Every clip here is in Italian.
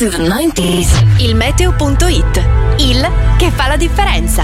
to the 90s. Il meteo.it, il che fa la differenza.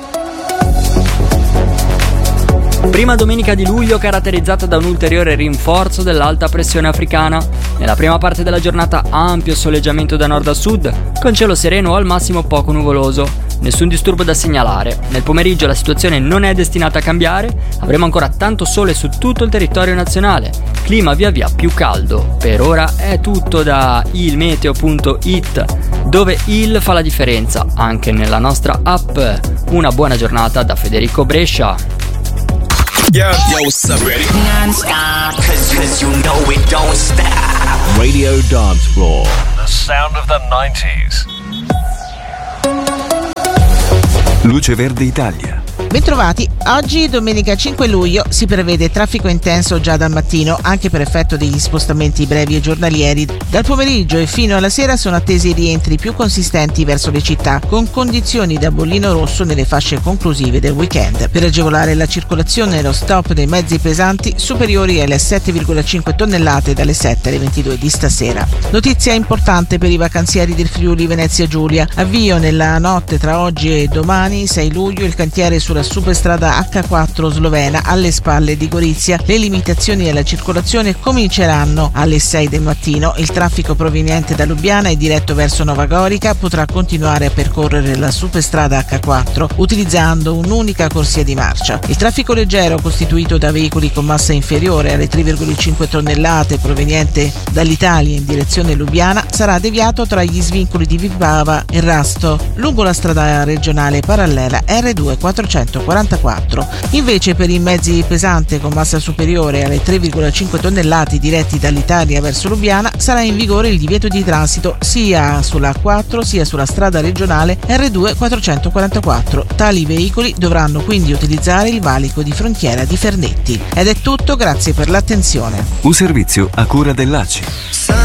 Prima domenica di luglio caratterizzata da un ulteriore rinforzo dell'alta pressione africana. Nella prima parte della giornata ampio soleggiamento da nord a sud, con cielo sereno o al massimo poco nuvoloso. Nessun disturbo da segnalare. Nel pomeriggio la situazione non è destinata a cambiare, avremo ancora tanto sole su tutto il territorio nazionale. Clima via via più caldo. Per ora è tutto da ilmeteo.it, dove il fa la differenza anche nella nostra app. Una buona giornata da Federico Brescia. Yo, what's up, ready? Non-stop, cause you know it don't stop. Radio Dance Floor. The sound of the 90s. Luce Verde Italia. Bentrovati, oggi domenica 5 luglio si prevede traffico intenso già dal mattino, anche per effetto degli spostamenti brevi e giornalieri. Dal pomeriggio e fino alla sera sono attesi rientri più consistenti verso le città, con condizioni da bollino rosso nelle fasce conclusive del weekend. Per agevolare la circolazione e lo stop dei mezzi pesanti superiori alle 7,5 tonnellate dalle 7 alle 22 di stasera. Notizia importante per i vacanzieri del Friuli Venezia Giulia. Avvio nella notte tra oggi e domani, 6 luglio, il cantiere sulla superstrada H4 slovena alle spalle di Gorizia. Le limitazioni alla circolazione cominceranno alle 6 del mattino. Il traffico proveniente da Lubiana e diretto verso Nova Gorica potrà continuare a percorrere la superstrada H4 utilizzando un'unica corsia di marcia. Il traffico leggero, costituito da veicoli con massa inferiore alle 3,5 tonnellate proveniente dall'Italia in direzione Lubiana, sarà deviato tra gli svincoli di Vipava e Rasto lungo la strada regionale parallela R2 444. Invece per i mezzi pesanti con massa superiore alle 3,5 tonnellate diretti dall'Italia verso Lubiana sarà in vigore il divieto di transito sia sulla A4 sia sulla strada regionale R2 444. Tali veicoli dovranno quindi utilizzare il valico di frontiera di Fernetti. Ed è tutto, grazie per l'attenzione. Un servizio a cura dell'ACI.